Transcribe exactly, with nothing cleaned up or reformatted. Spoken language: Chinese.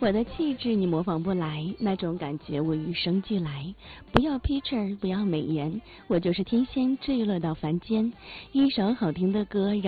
我的气质你模仿不来，那种感觉我与生俱来。不要 picture， 不要美颜，我就是天仙坠落到凡间。一首好听的歌。